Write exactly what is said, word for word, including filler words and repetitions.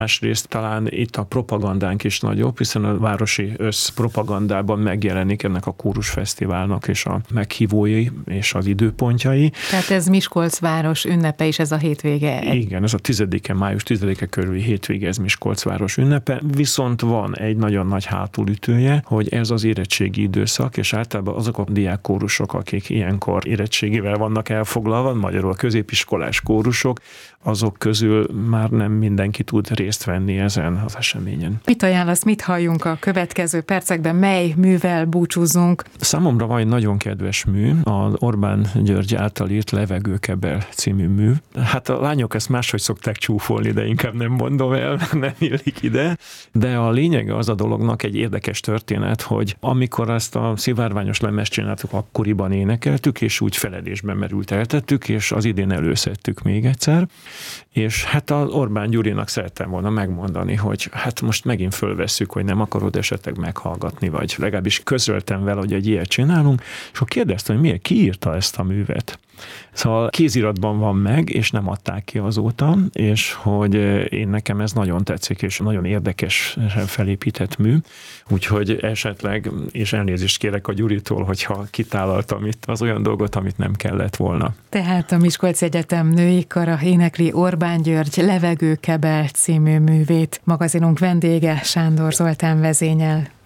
Másrészt talán itt a propagandánk is nagyobb, hiszen a városi összpropagandában megjelenik ennek a kórusfesztiválnak és a meghívói és az időpontjai. Tehát ez Miskolc város ünnepe is, ez a hétvége. Igen, ez a tizedike, május tizedike körüli hétvége, ez Miskolc város ünnepe, viszont van egy nagyon nagy hátulütője, hogy ez az érettségi időszak, és általában azok a diákkórusok, akik ilyenkor érettségivel vannak elfoglalva, magyarul a középiskolás kórusok, azok közül már nem mindenki tud részt venni ezen az eseményen. Mit ajánlasz, mit halljunk a következő percekben, mely művel búcsúzzunk? Számomra van egy nagyon kedves mű, az Orbán György által írt Levegőkebel című mű. Hát a lányok ezt máshogy szokták csúfolni, de inkább nem mondom el, nem illik ide. De a lényege az a dolognak egy érdekes történet, hogy amikor ezt a szivárványos lemezt csináltuk, akkoriban énekeltük, és úgy feledésben merült eltettük, és az idén előszedtük még egyszer. És hát az Orbán Gyurinak szerettem volna megmondani, hogy hát most megint fölvesszük, hogy nem akarod esetleg meghallgatni, vagy legalábbis közöltem vele, hogy egy ilyet csinálunk, és akkor kérdeztem, hogy miért, ki írta ezt a művet. Szóval kéziratban van meg, és nem adták ki azóta, és hogy én nekem ez nagyon tetszik, és nagyon érdekes felépített mű, úgyhogy esetleg, és elnézést kérek a Gyuritól, hogyha kitálaltam itt az olyan dolgot, amit nem kellett volna. Tehát a Miskolci Egyetem női kara énekli Orbán György Levegőkebel című művét. Magazinunk vendége Sándor Zoltán vezényel.